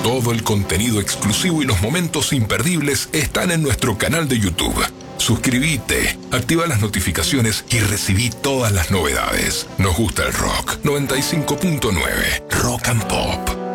Todo el contenido exclusivo y los momentos imperdibles están en nuestro canal de YouTube. Suscríbete, activa las notificaciones y recibí todas las novedades. Nos gusta el rock. 95.9 Rock and Pop.